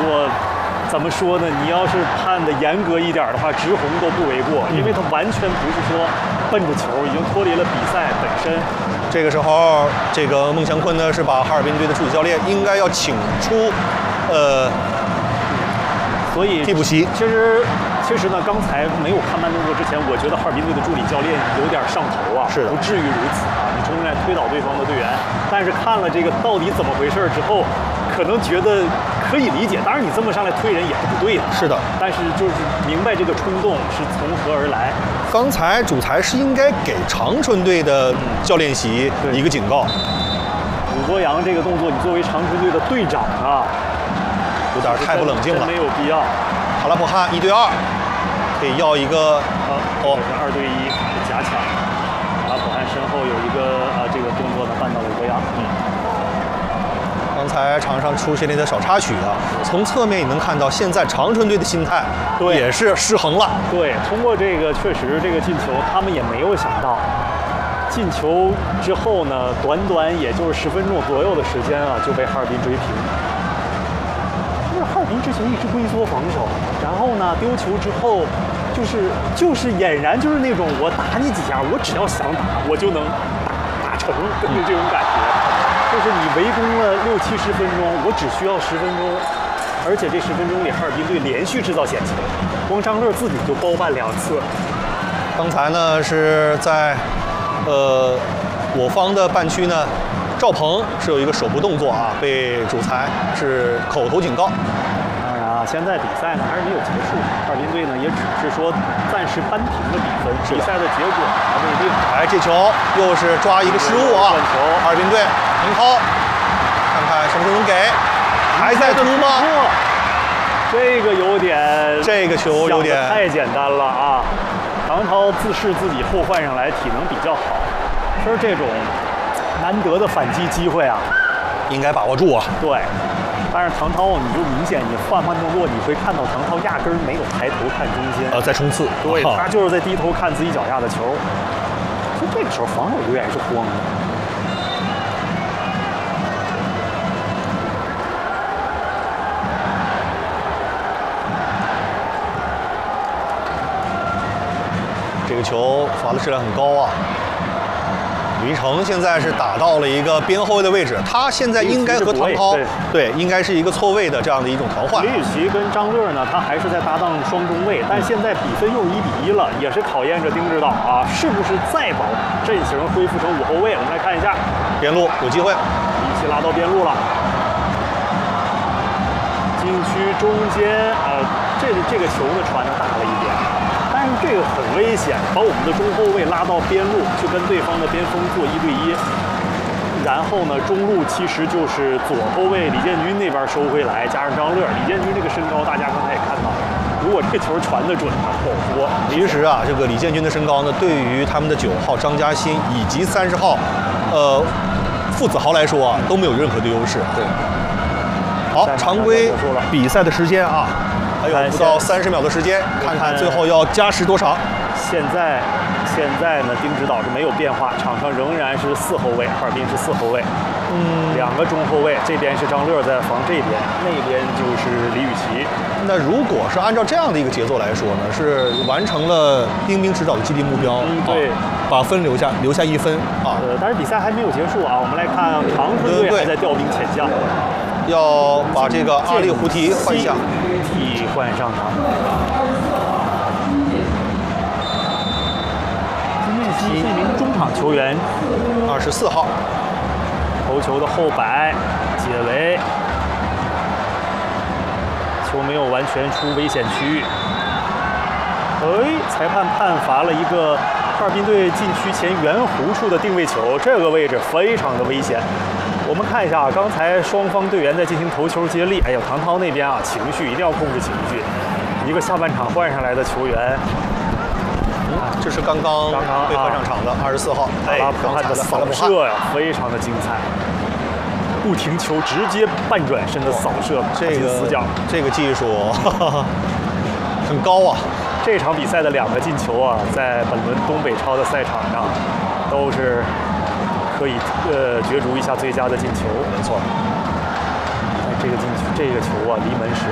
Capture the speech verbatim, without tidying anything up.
作。 怎么说呢？你要是判的严格一点的话，直红都不为过，因为他完全不是说奔着球，已经脱离了比赛本身。 这个时候，这个孟祥坤呢是把哈尔滨队的助理教练应该要请出，呃， 所以替补席。 其实，其实呢，刚才没有看慢动作之前，我觉得哈尔滨队的助理教练有点上头啊， 是的， 不至于如此啊，你冲进来推倒对方的队员。但是看了这个到底怎么回事之后，可能觉得。 可以理解，当然你这么上来推人也是不对的。是的，但是就是明白这个冲动是从何而来。 刚才主裁是应该给长春队的教练席一个警告。 武国阳这个动作，你作为长春队的队长啊， 有点太不冷静了， 没有必要。 塔拉普汗一对二，可以要一个哦，二对一夹抢。塔拉普汗身后有一个啊，这个动作呢绊到了武国阳。嗯。 刚才场上出现了一点小插曲啊，从侧面也能看到，现在长春队的心态对也是失衡了。 对，通过这个确实这个进球，他们也没有想到，进球之后呢，短短也就是十分钟左右的时间啊，就被哈尔滨追平。就是哈尔滨之前一直龟缩防守，然后呢丢球之后，就是就是俨然就是那种我打你几下，我只要想打，我就能打打成，就这种感觉。 就是你围攻了六七十分钟，我只需要十分钟，而且这十分钟里哈尔滨队连续制造险情，光张乐自己就包办两次。 刚才呢是在呃我方的半区呢，赵鹏是有一个手部动作啊，被主裁是口头警告。 当然啊，现在比赛呢还是没有结束，哈尔滨队呢也只是说暂时扳平了比分，比赛的结果还未定。 哎，这球又是抓一个失误啊！ 球， 哈尔滨队。 林涛，看看什么时候能给？还在突吗？ 这个有点， 这个球有点太简单了啊！唐涛自视自己后换上来体能比较好，其实这种难得的反击机会啊， 应该把握住啊。 对，但是唐涛你就明显你换换动作，你会看到唐涛压根儿没有抬头看中间， 呃，在冲刺， 对，他就是在低头看自己脚下的球。就这个时候，防守队员是慌的。 这个球罚的质量很高啊！吕一成现在是打到了一个边后卫的位置，他现在应该和唐涛对，应该是一个错位的这样的一种调换。 李雨琦跟张乐呢，他还是在搭档双中卫，但现在比分又是一比一了，也是考验着丁指导啊，是不是再把阵型恢复成五后卫？我们来看一下， 边路有机会， 一起拉到边路了，禁区中间啊，这这个球呢传的大了一点。 但是这个很危险，把我们的中后卫拉到边路去跟对方的边锋做一对一，然后呢，中路其实就是左后卫李建军那边收回来，加上张乐。李建军这个身高，大家刚才也看到，如果这球传得准，他不好说。 其实啊，这个李建军的身高呢，对于他们的九号张嘉欣以及三十号，呃，傅子豪来说啊，都没有任何的优势。对。好，常规比赛的时间啊。 还有不到三十秒的时间，看看最后要加时多长。 现在，现在呢，丁指导是没有变化，场上仍然是四后卫，哈尔滨是四后卫，嗯，两个中后卫，这边是张乐在防这边，那边就是李雨琦。 那如果是按照这样的一个节奏来说呢，是完成了丁兵指导的基地目标， 嗯，对， 啊、把分留下，留下一分啊。 呃，但是比赛还没有结束啊，我们来看长春队还在调兵遣将。 要把这个阿力胡提换下， 替换上场。金燕西是一名中场球员， 二十四号， 头球的后摆解围，球没有完全出危险区域。哎，裁判判罚了一个哈尔滨队禁区前圆弧处的定位球，这个位置非常的危险。 我们看一下啊，刚才双方队员在进行头球接力。哎呦，唐涛那边啊，情绪一定要控制情绪。一个下半场换上来的球员， 嗯，这是刚刚刚刚被换上场的二十四号， 塔拉普汗的扫射呀，非常的精彩，不停球直接半转身的扫射， 这个死角， 这个技术很高啊。 这场比赛的两个进球啊，在本轮东北超的赛场上都是。 可以呃角逐一下最佳的进球， 没错。 这个进球，这个球啊，离门时